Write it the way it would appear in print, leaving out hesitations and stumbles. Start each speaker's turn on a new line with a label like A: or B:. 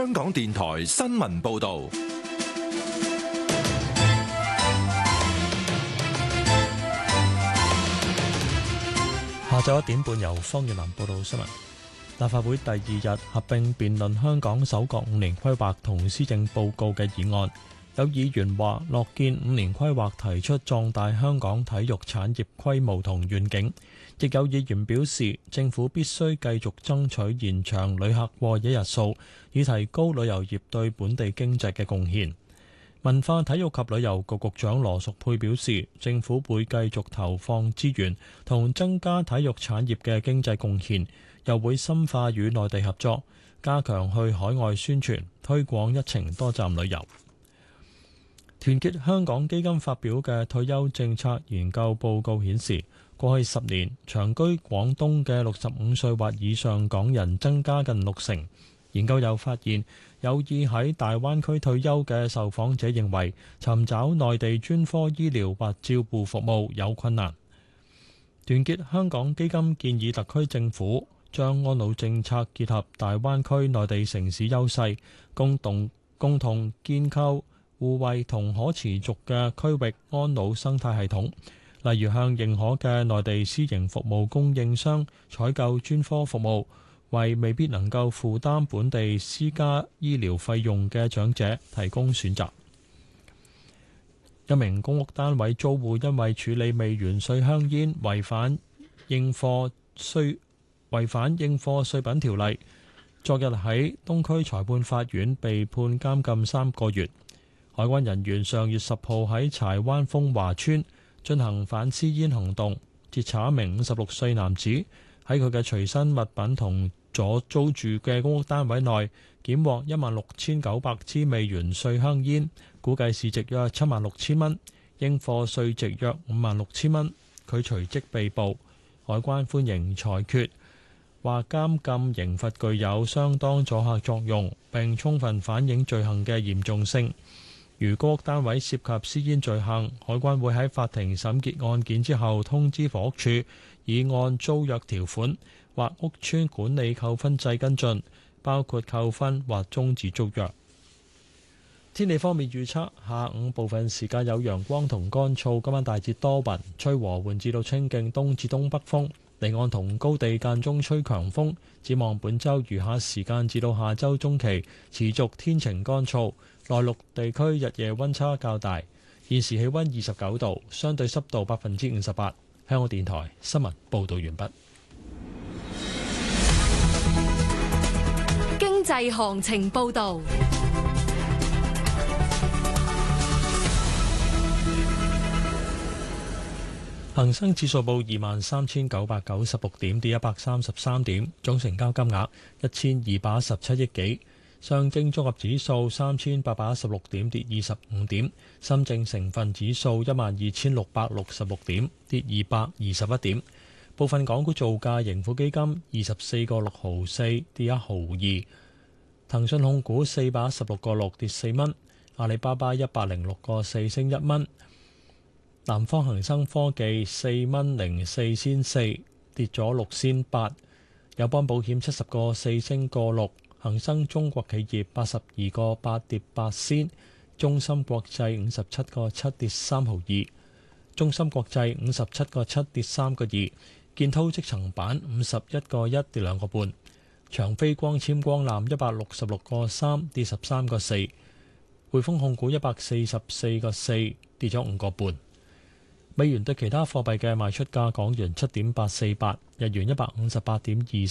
A: 香港電台新聞報道。
B: 下晝1點半，由方月蘭報道新聞。立法會第2日合併辯論香港首個5年規劃同施政報告嘅議案。有議員話樂見5年規劃提出壯大香港體育產業規模同願景，亦有議員表示政府必須繼續爭取延長旅客過夜日數，以提高旅遊業對本地經濟嘅貢獻。文化體育及旅遊局局長羅淑佩表示，政府會繼續投放資源同增加體育產業嘅經濟貢獻，又會深化與內地合作，加強去海外宣傳，推廣一程多站旅遊。團結香港基金發表嘅退休政策研究報告顯示，過去10年長居廣東嘅65歲或以上港人增加近60%。研究又發現，有意喺大灣區退休嘅受訪者認為，尋找內地專科醫療或照護服務有困難。團結香港基金建議特區政府將安老政策結合大灣區內地城市優勢，共同建構互惠同可持續嘅區域安老生態系統，例如向認可嘅內地私營服務供應商採購專科服務，為未必能夠負擔本地私家醫療費用嘅長者提供選擇。一名公屋單位租戶因為處理未完稅香煙違反應課稅品條例，昨日喺東區裁判法院被判監禁3個月。海關人員上月10號喺柴灣豐華村進行反私煙行動，截查一名56歲男子，喺佢嘅隨身物品同所租住嘅公屋單位內檢獲16,900支未完稅香煙，估計市值約76,000蚊，應課稅值約56,000蚊。佢隨即被捕。海關歡迎裁決，話監禁刑罰具有相當阻嚇作用，並充分反映罪行嘅嚴重性。如公屋單位涉及私煙罪行，海關會喺法庭審結案件之後通知房屋署，以按租約條款或屋邨管理扣分制跟進，包括扣分或終止租約。天氣方面預測，下午部分時間有陽光同乾燥，今晚大致多雲，吹和緩至到清勁東至東北風，離岸同高地間中吹強風。展望本週餘下時間至到下週中期持續天晴乾燥，內陸地區日夜溫差較大。現時氣溫29度，相對濕度58%。香港電台新聞報導完畢。
C: 經濟行情報導。
B: 恒生指數報23,996點，跌133點，總成交金額1217億幾。上證綜合指數3,816點，跌25點。深證成分指數12,666點，跌221點。部分港股造價，盈富基金24個6毫4，跌1毫2。騰訊控股416個6，跌4蚊。阿里巴巴106個4，升1蚊。南方恒生科技4蚊04仙4，跌咗6仙8。友邦保險70個4，升個6。恒生中國企業82個8，跌8仙。中芯國際57個7，跌3毫2。中芯國際57個7，跌3個2。建滔積層板51個1，跌2個半。長飛光纖光纜166個3，跌13個4。匯豐控股144個4，跌咗5個半。美元對其他貨幣嘅賣出價：港元7.848，日元158.2。